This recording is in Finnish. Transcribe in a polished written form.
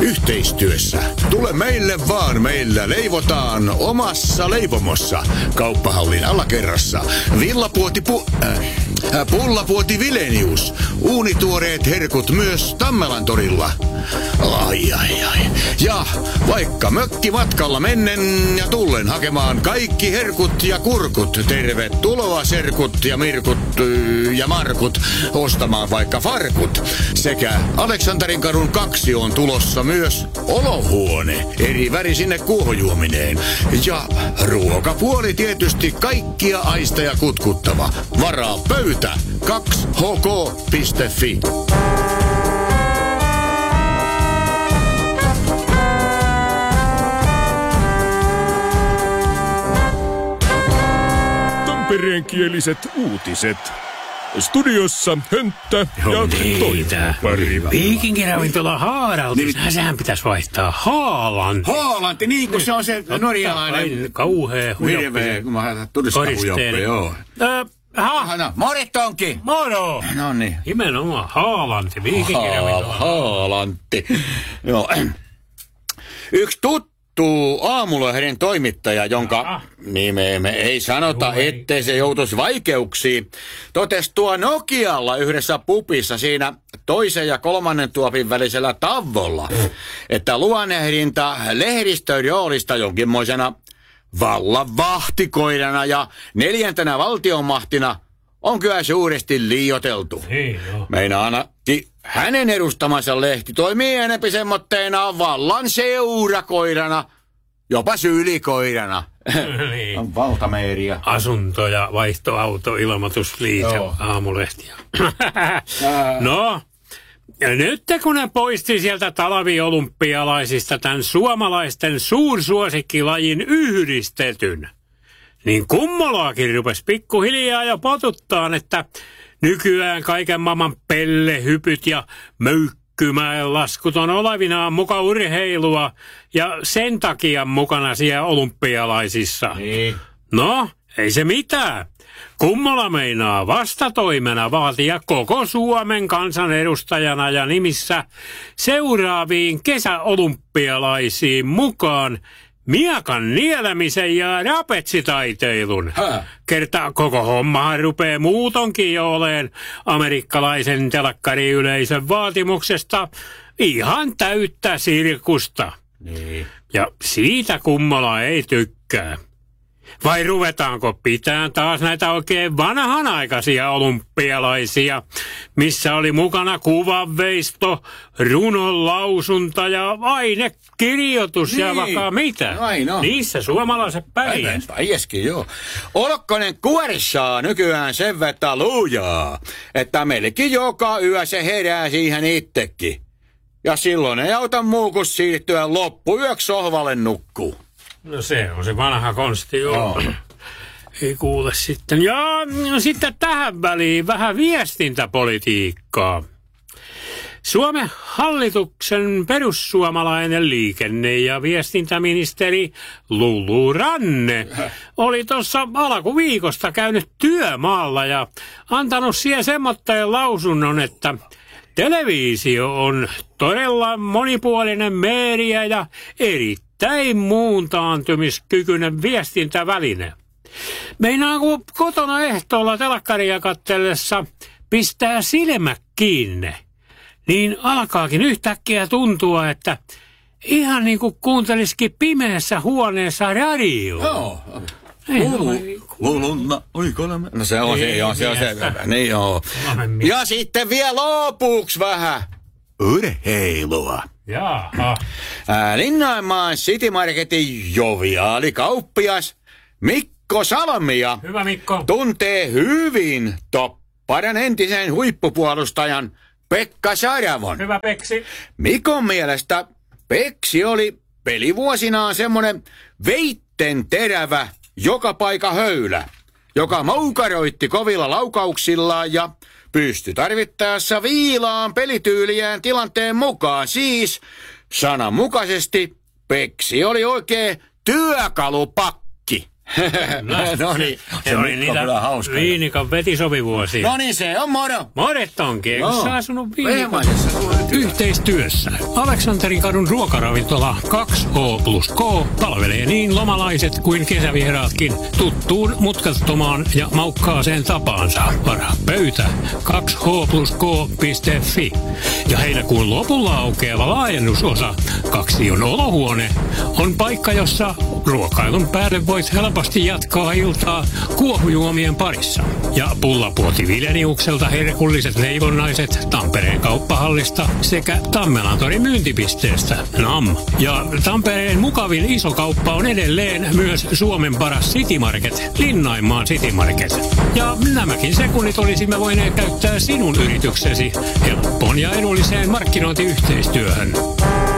yhteistyössä. Tule meille vaan, meillä leivotaan omassa leipomossa. Kauppahallin alakerrassa. Pullapuoti Vilenius. Uunituoreet herkut myös Tammelan torilla. Ai. Ja vaikka mökkimatkalla mennen ja tullen hakemaan kaikki herkut ja kurkut. Tervetuloa serkut ja mirkut ja markut ostamaan vaikka farkut. Sekä Aleksanterinkarun 2 on tulossa myös olohuone. Eri värisine kuohujuomineen. Ja ruokapuoli tietysti kaikkia aisteja kutkuttava. Varaa pöytä 2hk.fi. Tampereenkieliset uutiset. Studiossa Hönttä ja Toivopari. Viikinkiravintola Haaralti. Sehän pitäisi vaihtaa Haaland. Haalanti, niin kuin se on se norjalainen. Kauhea hujoppe. Hirveä, kun mä turistahujoppe, joo. Morittonki. Moro. No niin. Nimenomaan Haalanti, Viikinkiravintola. Haalanti. Joo. Yksi tuttu Aamulehden toimittaja, jonka nimeä me ei sanota, ettei se joutuisi vaikeuksiin, totesi tuo Nokialla yhdessä pupissa siinä 2. ja 3. tuopin välisellä tavolla, että luonnehdinta lehdistön roolista jonkinmoisena vallan vahtikoirana ja 4. valtionmahtina on kyllä suuresti liioiteltu. Meinaanakin hänen edustamansa lehti toimii enempi semmoitteena vallan seurakoirana, jopa sylikoirana. Niin. Valtamääriä. Asunto- ja vaihtoauto-ilmoitusliite Aamulehtiä. No, ja nyt kun ne poisti sieltä talviolympialaisista tämän suomalaisten suursuosikkilajin yhdistetyn, niin kummolaakin rupesi pikkuhiljaa jo potuttaan, että nykyään kaiken maailman pellehypyt ja möykkymäen laskut on olevinaan muka urheilua ja sen takia mukana siellä olympialaisissa. Niin. No, ei se mitään. Kummola meinaa vastatoimena vaatia koko Suomen kansanedustajana ja nimissä seuraaviin kesäolympialaisiin mukaan miekan nielemisen ja rapetsitaiteilun. Kertaa koko hommahan rupeaa muutonkin jo oleen amerikkalaisen telakkariyleisön vaatimuksesta ihan täyttä sirkusta. Niin. Ja siitä Kummola ei tykkää. Vai ruvetaanko pitää taas näitä oikein vanhanaikaisia olympialaisia, missä oli mukana kuvanveisto, runonlausunta ja ainekirjoitus ja vaikka mitä. No. Niissä suomalaiset pärjää. Äijäskin, joo. Olkkonen kuorissaa nykyään sen vettä lujaa, että meillekin joka yö se herää siihen itsekin. Ja silloin ei auta muu kuin siirtyä loppuyöksi sohvalle nukkuu. No se on se vanha konsti, joo. Ei kuule sitten. Ja sitten tähän väliin vähän viestintäpolitiikkaa. Suomen hallituksen perussuomalainen liikenne- ja viestintäministeri Lulu Ranne oli tuossa alkuviikosta käynyt työmaalla ja antanut siihen semmoitteen lausunnon, että televisio on todella monipuolinen media ja erittäin muuntaantumiskykyinen viestintäväline. Meinaa kun kotona ehtoolla telkkaria katsellessa pistää silmät kiinni, niin alkaakin yhtäkkiä tuntua, että ihan niin kuin kuuntelisikin pimeässä huoneessa radioa. Joo. No se on se. Niin joo. Ja sitten vielä lopuksi vähän urheilua. Jaha. Linnanmaan City Marketin joviaali kauppias Mikko Salmia Hyvä Mikko. tuntee hyvin topparan entisen huippupuolustajan Pekka Saravon. Hyvä Peksi. Mikon mielestä Peksi oli pelivuosinaan semmonen veitten terävä joka paikka höylä, joka moukaroitti kovilla laukauksillaan ja pystyi tarvittaessa viilaan pelityyliään tilanteen mukaan. Siis sananmukaisesti Peksi oli oikein työkalupakki. No niin, se oli Mikko kyllä hauska. Viinikan vetisovivuosia. No niin, se on moro. Morettonkin, eikö sä asunut Viinikan? Yhteistyössä Aleksanterin kadun ruokaravintola 2H+K palvelee niin lomalaiset kuin kesävieraatkin tuttuun mutkattomaan ja maukkaaseen tapaansa. Varaa pöytä 2h+k.fi. Ja heinäkuun lopulla aukeava laajennusosa 2 olohuone on paikka, jossa ruokailun päälle voit helposti jatkaa iltaa kuohujuomien parissa. Ja Pullapuoti Vileniukselta herkulliset leivonnaiset Tampereen kauppahallista sekä Tammelantorin myyntipisteestä NAM. Ja Tampereen mukavin iso kauppa on edelleen myös Suomen paras City Market, Linnainmaan City Market. Ja nämäkin sekunnit olisimme voineet käyttää sinun yrityksesi helppoon ja edulliseen markkinointiyhteistyöhön.